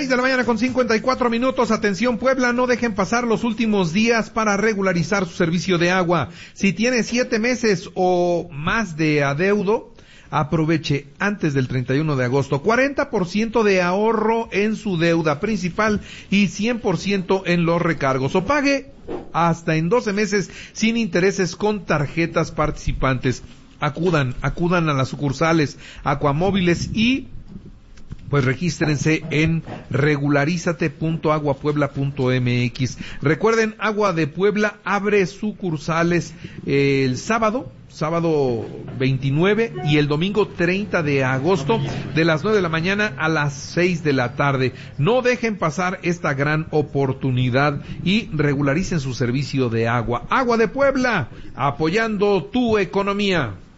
6:54 a.m. Atención Puebla, no dejen pasar los últimos días para regularizar su servicio de agua. Si tiene 7 meses o más de adeudo, aproveche antes del 31 de agosto. 40% de ahorro en su deuda principal y 100% en los recargos. O pague hasta en 12 meses sin intereses con tarjetas participantes. Acudan a las sucursales Acuamóviles y pues regístrense en regularizate.aguapuebla.mx. Recuerden, Agua de Puebla abre sucursales el sábado 29 y el domingo 30 de agosto de las 9 de la mañana a las 6 de la tarde. No dejen pasar esta gran oportunidad y regularicen su servicio de agua. Agua de Puebla, apoyando tu economía.